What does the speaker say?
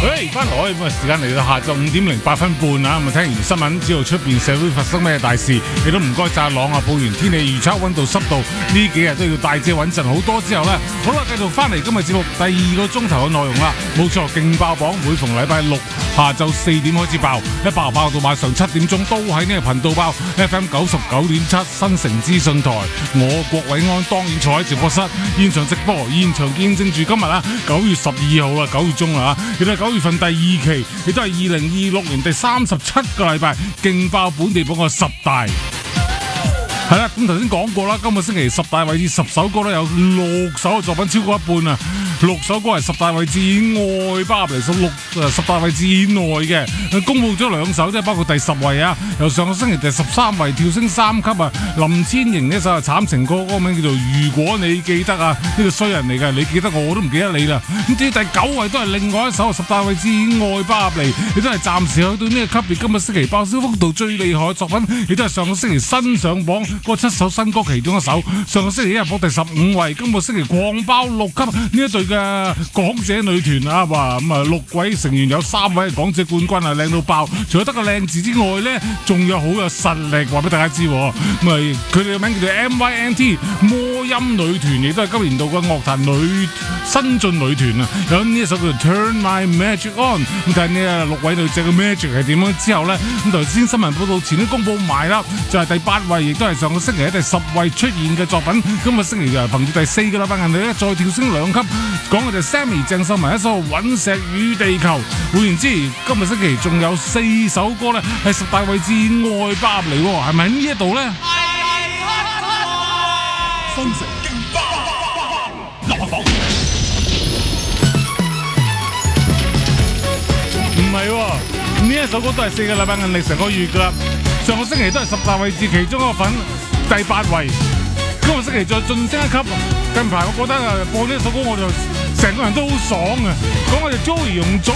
翻來咁啊，時間嚟到下晝5:08啊，咁啊聽完新聞，知道出邊社會發生咩大事，亦都唔該曬朗啊，報完天氣預測、溫度、濕度，呢幾日都要帶遮穩陣好多之後呢，好啦，繼續翻嚟今日節目第2個鐘頭嘅內容啦，冇錯，勁爆榜每逢禮拜六下晝4點開始爆，一爆到晚上7點鐘都喺呢個頻道爆 FM 99.7新城資訊台，我郭偉安當然坐喺直播室現場直播，現場見證住今日啊9月12號啦，9月中啦，亦都係9月份第2期，亦都係2026年第37個禮拜勁爆本地榜嘅10大。係啦，咁頭先講過啦，今個星期10大位置10首歌咧，有6首嘅作品超過一半啊，6首歌係10大位置以外包入嚟，數10大位置以內嘅，公佈咗2首，即係包括第10位啊，由上個星期第13位跳升3級啊，林千瑩一首慘情歌，嗰個名叫做如果你記得啊，呢個衰人嚟㗎，你記得我都唔記得你啦。咁至於第9位都係另外一首10大位置以外包入嚟，亦都係暫時去到呢個級別，今個星期爆銷幅度最厲害嘅作品，亦都係上個星期新上榜嗰7首新歌其中一首，上個星期一日榜第15位，今個星期狂爆6級，呢一隊嘅港姐女團啊，哇咁啊6位成員有3位係港姐冠軍啊，靚到爆！除咗得個靚字之外咧，仲有好有實力，話俾大家知。咁啊，佢哋嘅名叫做 MYNT 魔音女團，亦都係今年度嘅樂壇新晉女團啊。有呢一首叫做 Turn My Magic On， 咁睇呢6位女仔嘅 magic 係點樣之後咧，咁頭先新聞報道前都公佈埋啦，就係第8位，亦都係上個星期喺第10位出現嘅作品，今個星期就係憑住第4個禮拜人哋咧再跳升2級，講嘅就係 Sammy 鄭秀文一首《隕石與地球》。換言之，今個星期仲有4首歌咧係10大位置外包嚟喎，係咪喺呢一度咧？新城勁爆立榜唔係喎，呢一首歌都係4個禮拜人哋成個月㗎啦，上個星期都係10大位置其中一個份第8位。今個星期再晉升一級，近排我覺得播呢首歌我就成個人都好爽啊！講我哋 Joey 容祖